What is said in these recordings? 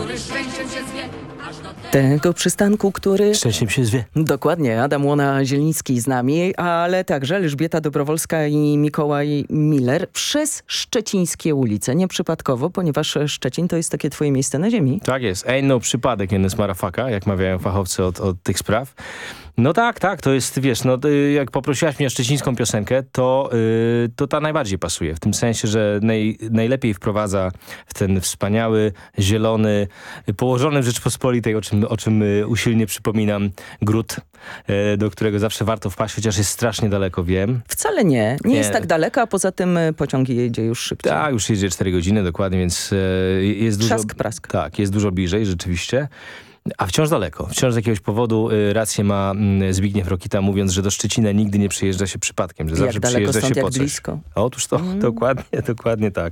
który szczęściem się zwie. Tego przystanku, który... Szczęściem się zwie. Dokładnie, Adam Łona-Zieliński z nami, ale także Elżbieta Dobrowolska i Mikołaj Miller przez szczecińskie ulice. Nieprzypadkowo, ponieważ Szczecin to jest takie twoje miejsce na ziemi. Tak jest. Ain't no przypadek, jest marafaka, jak mawiają fachowcy od tych spraw. No tak, to jest, wiesz, no jak poprosiłaś mnie o szczecińską piosenkę, to ta najbardziej pasuje. W tym sensie, że najlepiej wprowadza w ten wspaniały, zielony, położony w Rzeczpospolitej, o czym usilnie przypominam, gród, do którego zawsze warto wpaść, chociaż jest strasznie daleko, wiem. Wcale nie jest tak daleko, a poza tym pociąg jedzie już szybciej. Tak, już jedzie 4 godziny dokładnie, więc jest dużo... Trzask, prask. Tak, jest dużo bliżej rzeczywiście. A wciąż daleko. Wciąż z jakiegoś powodu rację ma Zbigniew Rokita, mówiąc, że do Szczecina nigdy nie przyjeżdża się przypadkiem, że zawsze przyjeżdża się po coś. Blisko. Otóż to, dokładnie tak.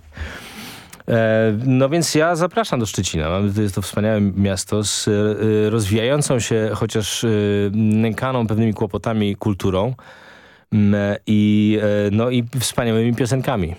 No więc ja zapraszam do Szczecina. Jest to wspaniałe miasto z rozwijającą się, chociaż nękaną pewnymi kłopotami kulturą i wspaniałymi piosenkami.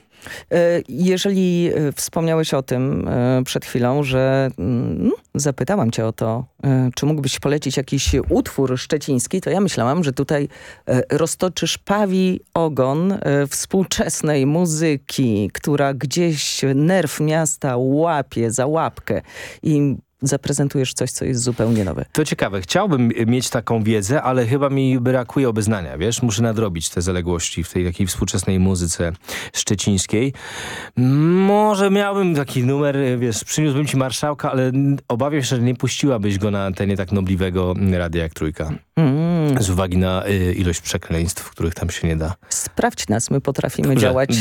Jeżeli wspomniałeś o tym przed chwilą, że zapytałam cię o to, czy mógłbyś polecić jakiś utwór szczeciński, to ja myślałam, że tutaj roztoczysz pawi ogon współczesnej muzyki, która gdzieś nerw miasta łapie za łapkę i zaprezentujesz coś, co jest zupełnie nowe. To ciekawe. Chciałbym mieć taką wiedzę, ale chyba mi brakuje obeznania, wiesz? Muszę nadrobić te zaległości w tej takiej współczesnej muzyce szczecińskiej. Może miałbym taki numer, wiesz, przyniósłbym ci Marszałka, ale obawiam się, że nie puściłabyś go na antenie tak nobliwego radia jak Trójka. Z uwagi na ilość przekleństw, których tam się nie da. Sprawdź nas, my potrafimy działać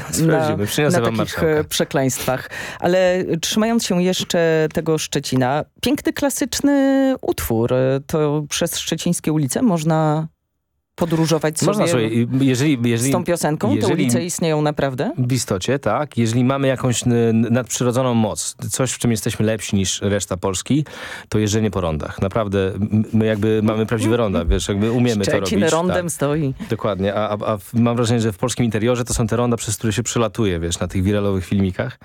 na takich przekleństwach. Ale trzymając się jeszcze tego Szczecina, piękny, klasyczny utwór. To przez szczecińskie ulice można podróżować sobie z tą piosenką? Te ulice istnieją naprawdę? W istocie, tak. Jeżeli mamy jakąś nadprzyrodzoną moc, coś, w czym jesteśmy lepsi niż reszta Polski, to jeżdżenie po rondach. Naprawdę, my jakby mamy prawdziwe ronda, wiesz, jakby umiemy to robić. Szczecin rondem stoi. Dokładnie, a mam wrażenie, że w polskim interiorze to są te ronda, przez które się przelatuje, wiesz, na tych wiralowych filmikach.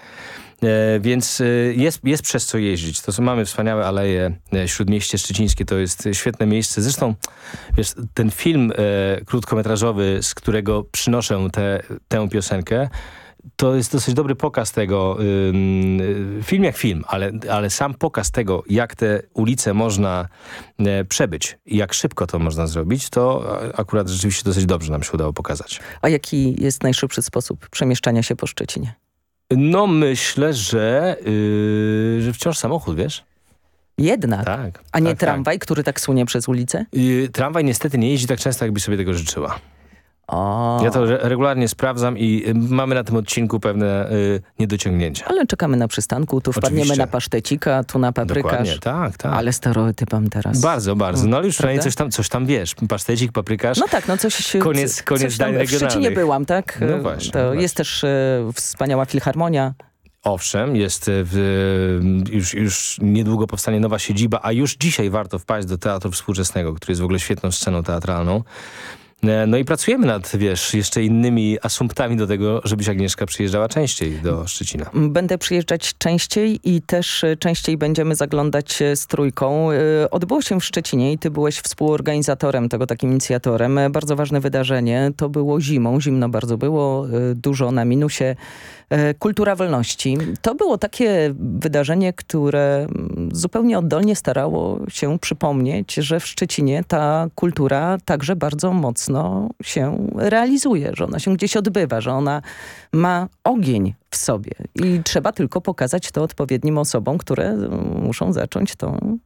Więc jest przez co jeździć. Mamy wspaniałe aleje, Śródmieście Szczecińskie to jest świetne miejsce. Zresztą, wiesz, ten film krótkometrażowy, z którego przynoszę tę piosenkę, to jest dosyć dobry pokaz tego, film jak film, ale sam pokaz tego, jak te ulice można przebyć i jak szybko to można zrobić, to akurat rzeczywiście dosyć dobrze nam się udało pokazać. A jaki jest najszybszy sposób przemieszczania się po Szczecinie? No myślę, że wciąż samochód, wiesz? Jednak. Tak. A nie tramwaj, który tak sunie przez ulicę? Tramwaj niestety nie jeździ tak często, jakby sobie tego życzyła. O. Ja to regularnie sprawdzam i mamy na tym odcinku pewne niedociągnięcia. Ale czekamy na przystanku, tu wpadniemy na pasztecika, tu na paprykarz. Dokładnie, tak. Ale stereotypem teraz. Bardzo. No ale już przynajmniej coś tam wiesz. Pasztecik, paprykarz. No tak, no coś... Koniec dań regionalnych. W Szczecinie byłam, tak? No właśnie. Jest też wspaniała filharmonia. Owszem, jest już niedługo powstanie nowa siedziba, a już dzisiaj warto wpaść do Teatru Współczesnego, który jest w ogóle świetną sceną teatralną. No i pracujemy nad, wiesz, jeszcze innymi asumptami do tego, żebyś, Agnieszka, przyjeżdżała częściej do Szczecina. Będę przyjeżdżać częściej i też częściej będziemy zaglądać z Trójką. Odbyło się w Szczecinie i ty byłeś współorganizatorem tego, takim inicjatorem. Bardzo ważne wydarzenie. To było zimą. Zimno bardzo było. Dużo na minusie. Kultura wolności. To było takie wydarzenie, które zupełnie oddolnie starało się przypomnieć, że w Szczecinie ta kultura także bardzo mocno się realizuje, że ona się gdzieś odbywa, że ona ma ogień w sobie i trzeba tylko pokazać to odpowiednim osobom, które muszą zacząć to